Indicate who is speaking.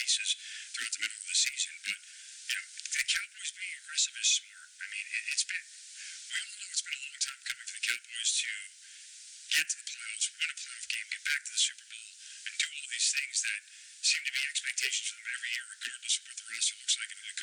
Speaker 1: pieces throughout the middle of the season. But the Cowboys being aggressive is smart. I mean, we all know it's been a long time coming for the Cowboys to get to the playoffs, win a playoff game, get back to the Super Bowl, and do all these things that seem to be expectations for them every year, regardless of what the roster looks like. And a